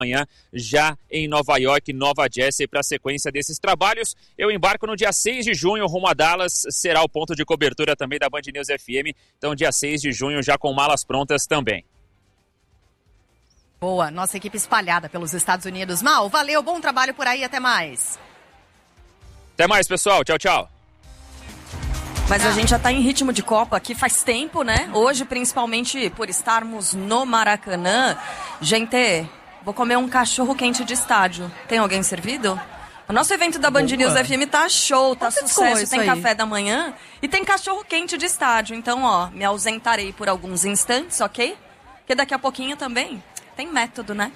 Amanhã, já em Nova York, Nova Jersey, para a sequência desses trabalhos. Eu embarco no dia 6 de junho, rumo a Dallas, será o ponto de cobertura também da Band News FM. Então, dia 6 de junho, já com malas prontas também. Boa, nossa equipe espalhada pelos Estados Unidos. Mal, valeu, bom trabalho por aí, até mais. Até mais, pessoal. Tchau, tchau. Mas a gente já tá em ritmo de Copa aqui faz tempo, né? Hoje, principalmente por estarmos no Maracanã. Gente, vou comer um cachorro quente de estádio. Tem alguém servido? O nosso evento da Band News FM tá show, tá sucesso. Tem café da manhã e tem cachorro quente de estádio. Então, ó, me ausentarei por alguns instantes, ok? Porque daqui a pouquinho também tem método, né?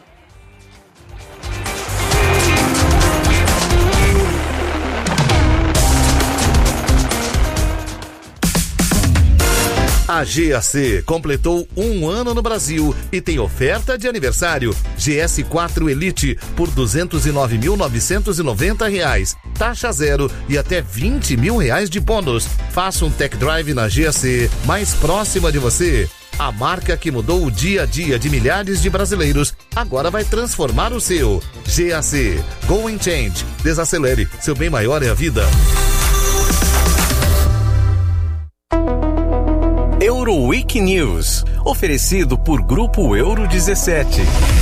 A GAC completou 1 ano no Brasil e tem oferta de aniversário. GS4 Elite por R$ 209.990. Taxa zero e até R$ 20.000 de bônus. Faça um tech drive na GAC mais próxima de você. A marca que mudou o dia a dia de milhares de brasileiros agora vai transformar o seu. GAC. Go and Change. Desacelere. Seu bem maior é a vida. Euroweek News, oferecido por Grupo Euro 17.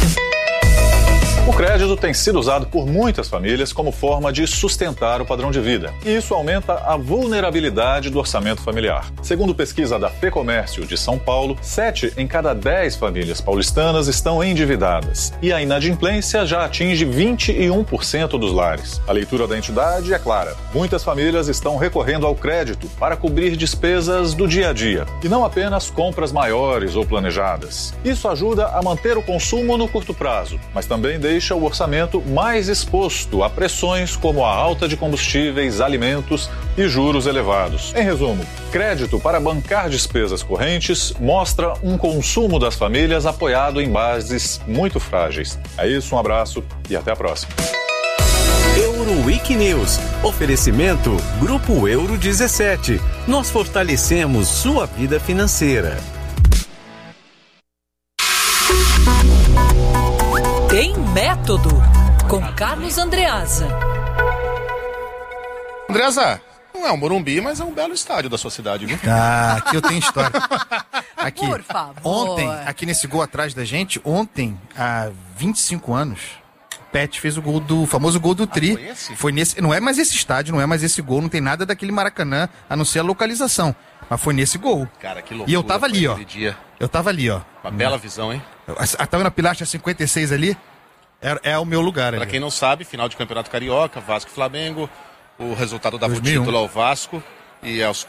O crédito tem sido usado por muitas famílias como forma de sustentar o padrão de vida. E isso aumenta a vulnerabilidade do orçamento familiar. Segundo pesquisa da FEComércio de São Paulo, 7 em cada 10 famílias paulistanas estão endividadas. E a inadimplência já atinge 21% dos lares. A leitura da entidade é clara. Muitas famílias estão recorrendo ao crédito para cobrir despesas do dia a dia. E não apenas compras maiores ou planejadas. Isso ajuda a manter o consumo no curto prazo, mas também deixa o orçamento mais exposto a pressões como a alta de combustíveis, alimentos e juros elevados. Em resumo, crédito para bancar despesas correntes mostra um consumo das famílias apoiado em bases muito frágeis. É isso, um abraço e até a próxima. Euroweek News, oferecimento Grupo Euro 17. Nós fortalecemos sua vida financeira. Tem método, com Carlos Andreasa. Andreasa, não é um Morumbi, mas é um belo estádio da sua cidade, viu? Ah, aqui eu tenho história. Aqui, por favor. Ontem, aqui nesse gol atrás da gente, ontem, há 25 anos, o Pet fez o famoso gol do Tri. Foi esse? Foi nesse, não é mais esse estádio, não é mais esse gol, não tem nada daquele Maracanã, a não ser a localização. Mas foi nesse gol. Cara, que loucura. E eu tava ali, ó. Dia. Eu tava ali, ó. Uma bela visão, hein? Tava na pilastra 56 ali, é o meu lugar. Pra ali. quem não sabe, final de Campeonato Carioca, Vasco e Flamengo, o resultado dava 2001. o título ao Vasco, e aos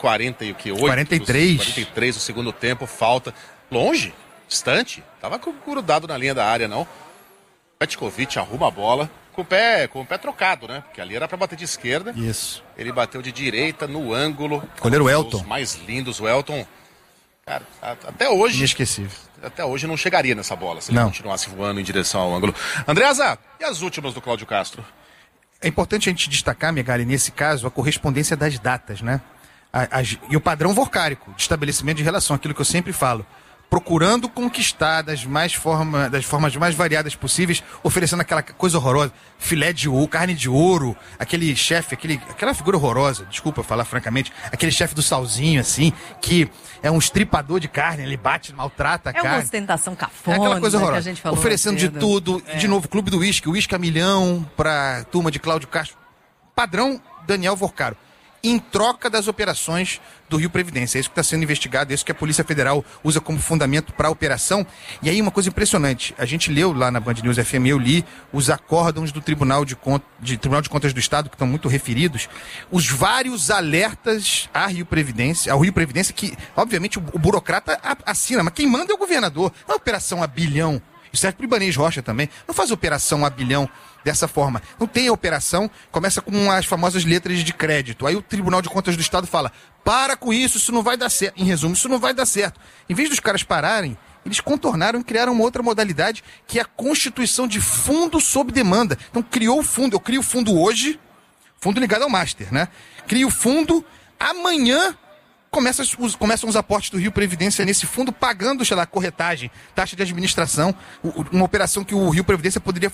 43 do segundo tempo, falta. Longe, distante, tava grudado na linha da área, não. Petkovic arruma a bola, com o pé trocado, né? Porque ali era pra bater de esquerda. Isso. Ele bateu de direita, no ângulo. Goleiro Elton. Os mais lindos, o Elton. Cara, até hoje... Inesquecível. Até hoje não chegaria nessa bola, se ele Não. continuasse voando em direção ao ângulo. Andreasa, e as últimas do Cláudio Castro? É importante a gente destacar, Megali, nesse caso, a correspondência das datas, né? E o padrão vocárico de estabelecimento de relação, aquilo que eu sempre falo. Procurando conquistar das formas mais variadas possíveis, oferecendo aquela coisa horrorosa, filé de ouro, carne de ouro, aquele chefe, aquela figura horrorosa, desculpa falar francamente, aquele chefe do salzinho, assim, que é um estripador de carne, ele bate, maltrata a carne. É uma ostentação cafona, É aquela coisa horrorosa. que a gente falou Oferecendo de tudo, de novo, Clube do Uísque, Uísque a milhão pra turma de Cláudio Castro. Padrão Daniel Vorcaro. Em troca das operações do Rio Previdência. É isso que está sendo investigado, é isso que a Polícia Federal usa como fundamento para a operação. E aí uma coisa impressionante, a gente leu lá na Band News FM, eu li os acórdãos do Tribunal de Contas do Estado, que estão muito referidos, os vários alertas ao Rio Previdência, que, obviamente, o burocrata assina, mas quem manda é o governador. Não é operação a bilhão. Isso serve para o Ibanez Rocha também. Não faz operação a bilhão dessa forma. Não tem a operação, começa com as famosas letras de crédito. Aí o Tribunal de Contas do Estado fala, para com isso não vai dar certo. Em resumo, isso não vai dar certo. Em vez dos caras pararem, eles contornaram e criaram uma outra modalidade, que é a constituição de fundo sob demanda. Então criou o fundo, eu crio o fundo hoje, fundo ligado ao Master, né? Crio o fundo, amanhã começam os aportes do Rio Previdência nesse fundo, pagando, sei lá, corretagem, taxa de administração, uma operação que o Rio Previdência poderia